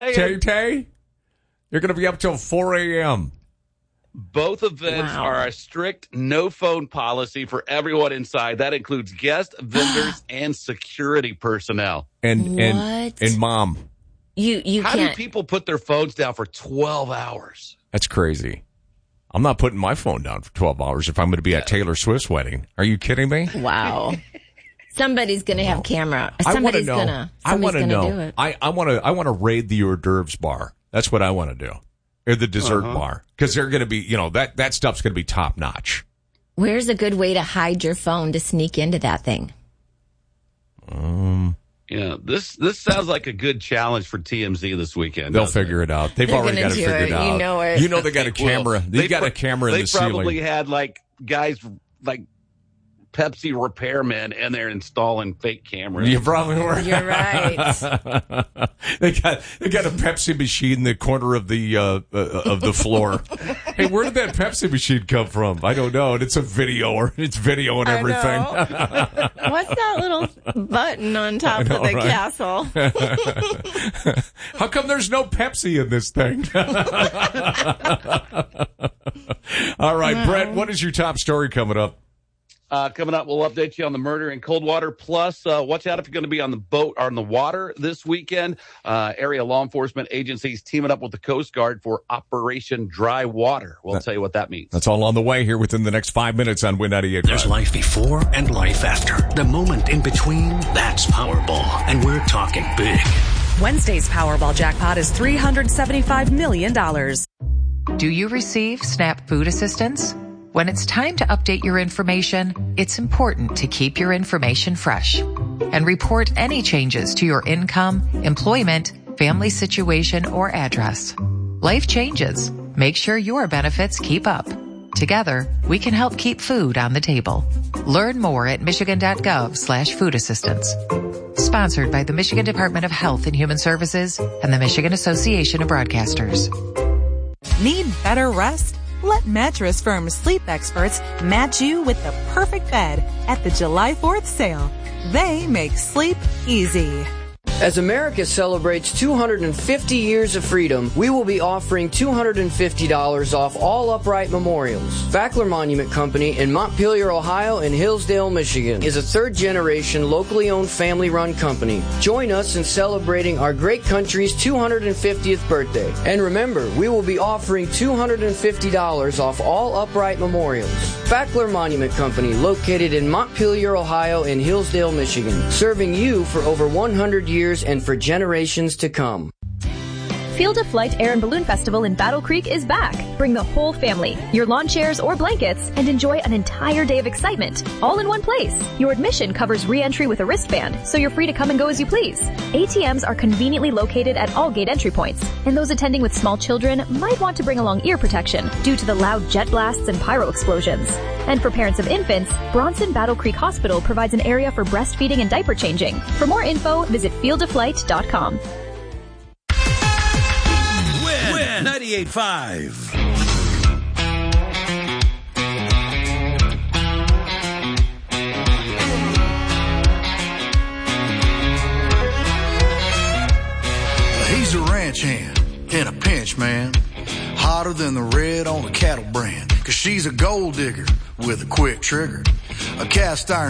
Tay? You're going to be up till 4 a.m. Both events are a strict no phone policy for everyone inside. That includes guests, vendors, and security personnel. And Mom. You How can't. Do people put their phones down for 12 hours? That's crazy. I'm not putting my phone down for 12 hours if I'm going to be at Taylor Swift's wedding. Are you kidding me? Wow. Somebody's going to have camera. Somebody's going to do it. I want to raid the hors d'oeuvres bar. That's what I want to do. Or the dessert bar. Because they're going to be, that stuff's going to be top notch. Where's a good way to hide your phone to sneak into that thing? Yeah, this sounds like a good challenge for TMZ this weekend. They'll figure it out. They've already got it figured out. You know it. You know they got a camera. They've got a camera in the ceiling. They probably had guys Pepsi repairmen in there installing fake cameras. You probably were. You're right. They got a Pepsi machine in the corner of the floor. Hey, where did that Pepsi machine come from? I don't know. And it's a video, and everything. What's that little button on top of the castle? How come there's no Pepsi in this thing? All right, Brett, what is your top story coming up? Coming up, we'll update you on the murder in Coldwater. Plus, watch out if you're going to be on the boat or on the water this weekend. Area law enforcement agencies teaming up with the Coast Guard for Operation Dry Water. We'll tell you what that means. That's all on the way here within the next 5 minutes on Win 98.5. There's life before and life after. The moment in between, that's Powerball. And we're talking big. Wednesday's Powerball jackpot is $375 million. Do you receive SNAP food assistance? When it's time to update your information, it's important to keep your information fresh and report any changes to your income, employment, family situation, or address. Life changes. Make sure your benefits keep up. Together, we can help keep food on the table. Learn more at michigan.gov/food assistance. Sponsored by the Michigan Department of Health and Human Services and the Michigan Association of Broadcasters. Need better rest? Let Mattress Firm's sleep experts match you with the perfect bed at the July 4th sale. They make sleep easy. As America celebrates 250 years of freedom, we will be offering $250 off all upright memorials. Fackler Monument Company in Montpelier, Ohio and Hillsdale, Michigan is a third-generation, locally owned, family-run company. Join us in celebrating our great country's 250th birthday. And remember, we will be offering $250 off all upright memorials. Fackler Monument Company, located in Montpelier, Ohio and Hillsdale, Michigan, serving you for over 100 years and for generations to come. Field of Flight Air and Balloon Festival in Battle Creek is back. Bring the whole family, your lawn chairs or blankets, and enjoy an entire day of excitement, all in one place. Your admission covers re-entry with a wristband, so you're free to come and go as you please. ATMs are conveniently located at all gate entry points, and those attending with small children might want to bring along ear protection due to the loud jet blasts and pyro explosions. And for parents of infants, Bronson Battle Creek Hospital provides an area for breastfeeding and diaper changing. For more info, visit fieldofflight.com. Win 98.5. He's a ranch hand in a pinch, man. Hotter than the red on a cattle brand. 'Cause she's a gold digger with a quick trigger. A cast iron